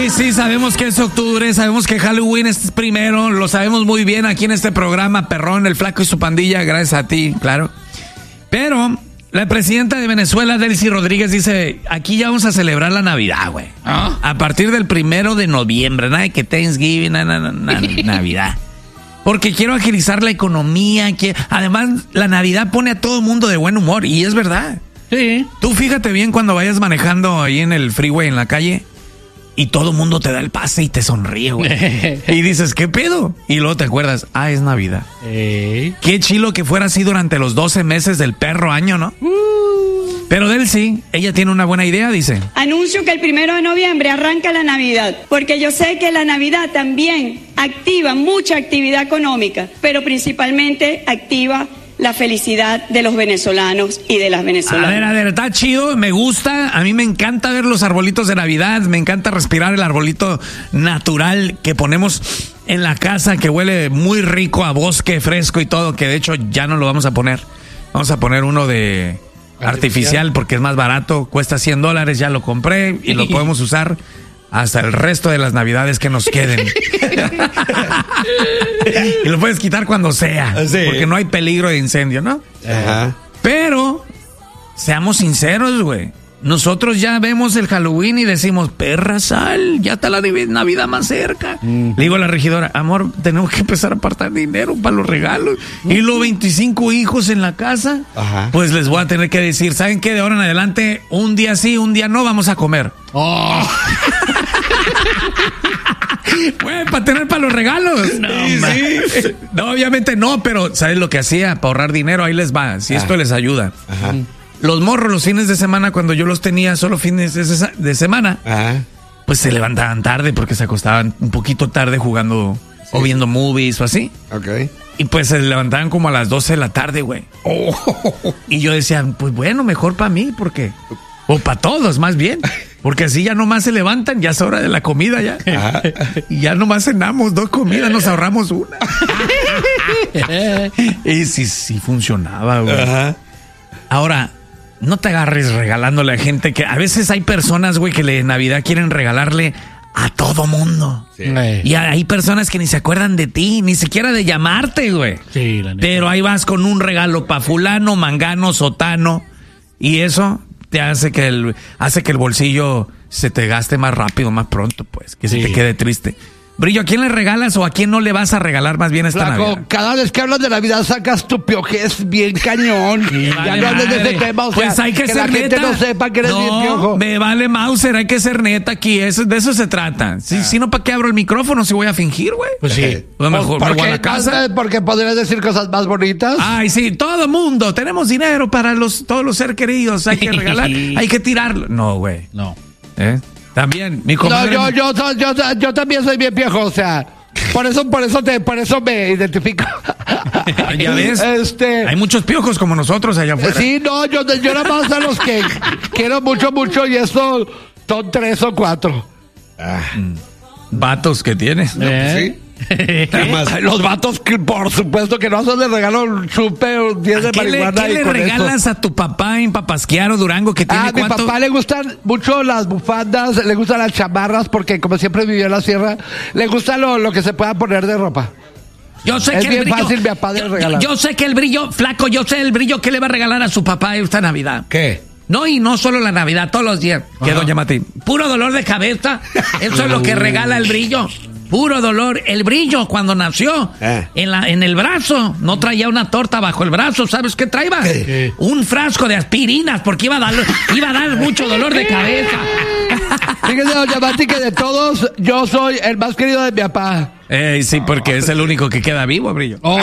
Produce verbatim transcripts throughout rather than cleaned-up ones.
Sí, sí, sabemos que es octubre, sabemos que Halloween es primero, lo sabemos muy bien aquí en este programa, Perrón, el Flaco y su pandilla, gracias a ti, claro. Pero la presidenta de Venezuela, Delcy Rodríguez, dice, aquí ya vamos a celebrar la Navidad, güey. ¿Ah? A partir del primero de noviembre, nada de que Thanksgiving, nada, nada, nada, Navidad. Porque quiero agilizar la economía, que además la Navidad pone a todo mundo de buen humor, y es verdad. Sí. Tú fíjate bien cuando vayas manejando ahí en el freeway, en la calle, y todo mundo te da el pase y te sonríe, güey. Y dices, ¿qué pedo? Y luego te acuerdas, ah, es Navidad. ¿Eh? Qué chilo que fuera así durante los doce meses del perro año, ¿no? Uh. Pero Delcy, ella tiene una buena idea, dice. Anuncio que el primero de noviembre arranca la Navidad, porque yo sé que la Navidad también activa mucha actividad económica, pero principalmente activa la felicidad de los venezolanos y de las venezolanas. A ver, a ver, está chido, me gusta, a mí me encanta ver los arbolitos de Navidad, me encanta respirar el arbolito natural que ponemos en la casa, que huele muy rico a bosque fresco y todo, que de hecho ya no lo vamos a poner. Vamos a poner uno de artificial, artificial porque es más barato, cuesta cien dólares, ya lo compré y lo podemos usar hasta el resto de las Navidades que nos queden. Y lo puedes quitar cuando sea, sí, porque no hay peligro de incendio, ¿no? Ajá. Pero, seamos sinceros, güey. Nosotros ya vemos el Halloween y decimos, perra sal, ya está la Navidad más cerca. Mm. Le digo a la regidora, amor, tenemos que empezar a apartar dinero para los regalos. Mm. Y los veinticinco hijos en la casa, ajá, pues les voy a tener que decir, ¿saben qué? De ahora en adelante, un día sí, un día no, vamos a comer. Oh. Güey, para tener para los regalos. No, sí, sí. No, obviamente no, pero ¿sabes lo que hacía? Para ahorrar dinero, ahí les va. Si ah. esto les ayuda. Ajá. Los morros, los fines de semana, cuando yo los tenía solo fines de, de semana, ajá, pues se levantaban tarde porque se acostaban un poquito tarde jugando, sí, o viendo movies o así. Ok. Y pues se levantaban como a las doce de la tarde, güey. Oh. Y yo decía, pues bueno, mejor para mí, porque... O para todos, más bien. Porque así ya nomás se levantan, ya es hora de la comida ya. Ajá. Y ya nomás cenamos dos comidas, nos ahorramos una. Y sí, sí funcionaba, güey. Ajá. Ahora, no te agarres regalándole a gente que... A veces hay personas, güey, que de Navidad quieren regalarle a todo mundo. Sí. Y hay personas que ni se acuerdan de ti, ni siquiera de llamarte, güey. Sí, la neta. Pero ahí vas con un regalo pa' fulano, mangano, sotano. Y eso... te hace que el hace que el bolsillo se te gaste más rápido, más pronto, pues, que sí, se te quede triste. Brillo, ¿a quién le regalas o a quién no le vas a regalar más bien esta Flaco, Navidad? Cada vez que hablas de Navidad sacas tu piojez bien cañón. Sí, ya vale, no hables de ese tema, o pues sea, hay que, que ser la neta. Gente no sepa que eres no, bien piojo. Me vale Mauser, hay que ser neta aquí, eso, de eso se trata. Si, ah. si no, ¿para qué abro el micrófono si voy a fingir, güey? Pues sí. Pues mejor me voy a la casa. Porque podrías decir cosas más bonitas. Ay, sí, todo mundo, tenemos dinero para los todos los seres queridos, hay que regalar, hay que tirarlo. No, güey. No. ¿Eh? También, mi comadre. No, yo, yo, yo, yo, yo también soy bien viejo, o sea, por eso, por eso te, por eso me identifico. Ya ves, este, hay muchos piojos como nosotros allá afuera. Sí, no, yo, yo nada más a los que quiero mucho, mucho, y eso son tres o cuatro. Ah. Vatos que tienes. ¿No? ¿Eh? Sí. Los vatos, que por supuesto que no son de regalo un chupe o diez de marihuana. ¿Qué le regalas eso a tu papá en Papasquiaro, Durango, que tiene ah, cuánto? A mi papá le gustan mucho las bufandas, le gustan las chamarras, porque como siempre vivió en la sierra, le gusta lo, lo que se pueda poner de ropa. Yo sé es que bien el brillo, fácil, mi papá, de yo, regalar. Yo, yo sé que el brillo, Flaco, yo sé el brillo que le va a regalar a su papá esta Navidad. ¿Qué? No, y no solo la Navidad, todos los días. ¿Qué, doña Mati? Puro dolor de cabeza. Eso es lo que regala el brillo. Puro dolor. El brillo, cuando nació, eh. en, la, en el brazo, no traía una torta bajo el brazo. ¿Sabes qué traía? ¿Qué? Un frasco de aspirinas, porque iba a dar, iba a dar mucho dolor de cabeza. Fíjese, doña Mati, que de todos, yo soy el más querido de mi papá. Eh, sí, porque es el único que queda vivo, brillo. Oh.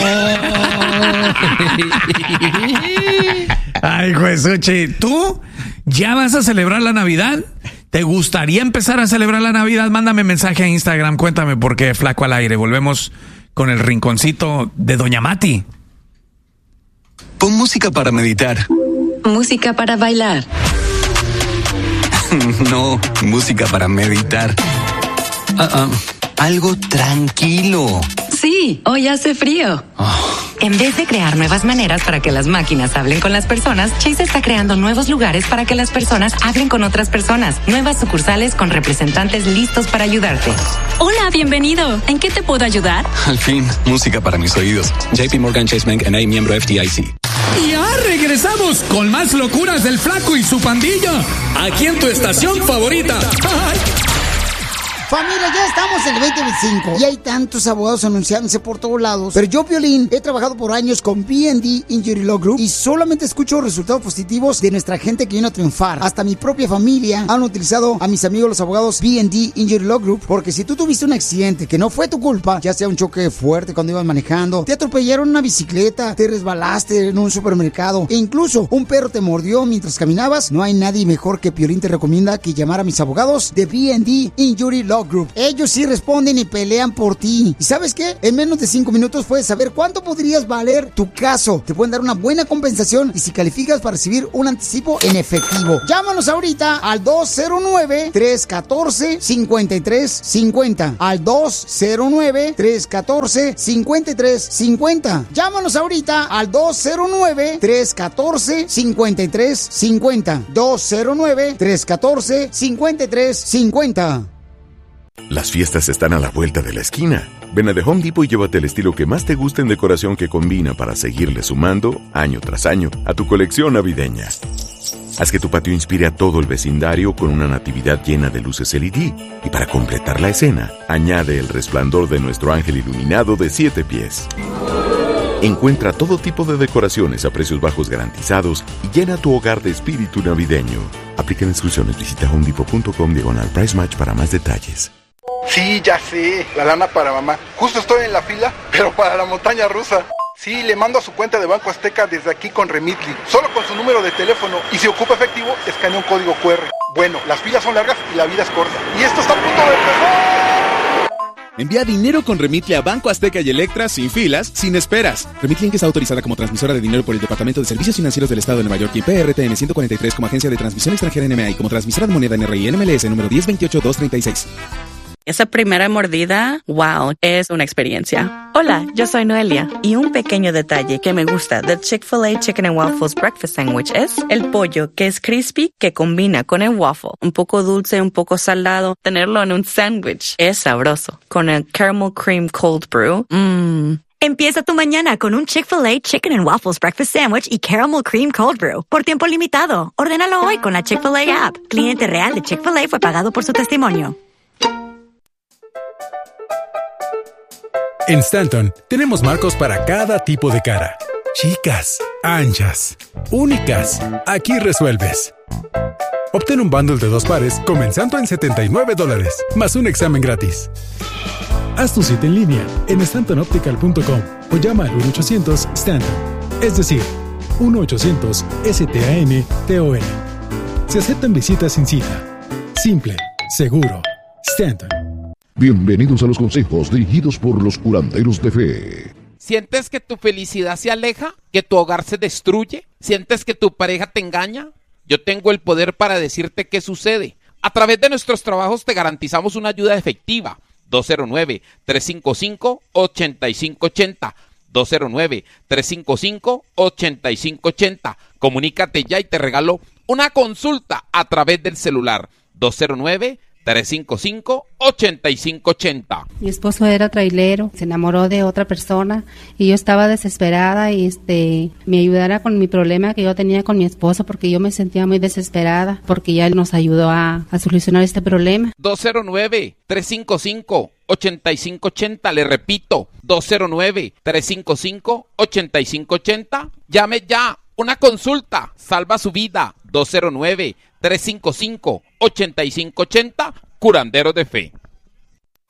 Ay, Jesuchi, ¿tú ya vas a celebrar la Navidad? ¿Te gustaría empezar a celebrar la Navidad? Mándame mensaje a Instagram, cuéntame por qué. Flaco al aire. Volvemos con el rinconcito de doña Mati. Pon música para meditar. Música para bailar. No, música para meditar. Uh-uh. Algo tranquilo. Sí, hoy hace frío. Oh. En vez de crear nuevas maneras para que las máquinas hablen con las personas, Chase está creando nuevos lugares para que las personas hablen con otras personas. Nuevas sucursales con representantes listos para ayudarte. Hola, bienvenido. ¿En qué te puedo ayudar? Al fin, música para mis oídos. J P Morgan Chase Bank N A, miembro F D I C. Ya regresamos con más locuras del Flaco y su pandilla. Aquí en tu estación favorita. ¡Ay! Familia, ya estamos en el veinte veinticinco y hay tantos abogados anunciándose por todos lados. Pero yo, Piolín, he trabajado por años con B and D Injury Law Group y solamente escucho resultados positivos de nuestra gente que vino a triunfar. Hasta mi propia familia han utilizado a mis amigos los abogados B and D Injury Law Group, porque si tú tuviste un accidente que no fue tu culpa, ya sea un choque fuerte cuando ibas manejando, te atropellaron una bicicleta, te resbalaste en un supermercado e incluso un perro te mordió mientras caminabas, no hay nadie mejor que Piolín te recomienda que llamar a mis abogados de B and D Injury Law Group. Ellos sí responden y pelean por ti. ¿Y sabes qué? En menos de cinco minutos puedes saber cuánto podrías valer tu caso. Te pueden dar una buena compensación y si calificas para recibir un anticipo en efectivo. Llámanos ahorita al dos cero nueve, tres uno cuatro, cinco tres cinco cero. Al dos cero nueve, tres uno cuatro, cinco tres cinco cero. Llámanos ahorita al dos cero nueve, tres uno cuatro, cinco tres cinco cero. dos cero nueve, tres uno cuatro, cinco tres cinco cero. Las fiestas están a la vuelta de la esquina. Ven a The Home Depot y llévate el estilo que más te guste en decoración que combina para seguirle sumando, año tras año, a tu colección navideña. Haz que tu patio inspire a todo el vecindario con una natividad llena de luces L E D. Y para completar la escena, añade el resplandor de nuestro ángel iluminado de siete pies. Encuentra todo tipo de decoraciones a precios bajos garantizados y llena tu hogar de espíritu navideño. Aplican instrucciones. Visita homedepot.com diagonal price match para más detalles. Sí, ya sé, la lana para mamá. Justo estoy en la fila, pero para la montaña rusa. Sí, le mando a su cuenta de Banco Azteca desde aquí con Remitly, solo con su número de teléfono. Y si ocupa efectivo, escanea un código cu erre. Bueno, las filas son largas y la vida es corta. Y esto está a punto de empezar. Envía dinero con Remitly a Banco Azteca y Electra sin filas, sin esperas. Remitly es autorizada como transmisora de dinero por el Departamento de Servicios Financieros del Estado de Nueva York y P R T N ciento cuarenta y tres como agencia de transmisión extranjera N M A y como transmisora de moneda N R I N M L S número diez veintiocho dos treinta y seis. Esa primera mordida, wow, es una experiencia. Hola, yo soy Noelia y un pequeño detalle que me gusta del Chick-fil-A Chicken and Waffles Breakfast Sandwich es el pollo que es crispy que combina con el waffle. Un poco dulce, un poco salado. Tenerlo en un sándwich es sabroso. Con el Caramel Cream Cold Brew, mmm. Empieza tu mañana con un Chick-fil-A Chicken and Waffles Breakfast Sandwich y Caramel Cream Cold Brew. Por tiempo limitado. Ordénalo hoy con la Chick-fil-A app. Cliente real de Chick-fil-A fue pagado por su testimonio. En Stanton tenemos marcos para cada tipo de cara. Chicas, anchas, únicas. Aquí resuelves. Obtén un bundle de dos pares comenzando en setenta y nueve dólares, más un examen gratis. Haz tu cita en línea en stanton optical punto com o llama al uno ochocientos Stanton. Es decir, uno ochocientos S T A N T O N. Se aceptan visitas sin cita. Simple, seguro. Stanton. Bienvenidos a los consejos dirigidos por los curanderos de fe. ¿Sientes que tu felicidad se aleja? ¿Que tu hogar se destruye? ¿Sientes que tu pareja te engaña? Yo tengo el poder para decirte qué sucede. A través de nuestros trabajos te garantizamos una ayuda efectiva. dos cero nueve, tres cinco cinco, ocho cinco ocho cero. dos cero nueve, tres cinco cinco, ocho cinco ocho cero. Comunícate ya y te regalo una consulta a través del celular. dos cero nueve, tres cinco cinco, ocho cinco ocho cero. Mi esposo era trailero, se enamoró de otra persona y yo estaba desesperada y este me ayudara con mi problema que yo tenía con mi esposo porque yo me sentía muy desesperada porque ya él nos ayudó a, a solucionar este problema. dos cero nueve, tres cinco cinco, ocho cinco ocho cero, le repito, dos cero nueve, tres cinco cinco, ocho cinco ocho cero. Llame ya, una consulta, salva su vida. dos cero nueve, tres cinco cinco, ocho cinco ocho cero, Curandero de Fe.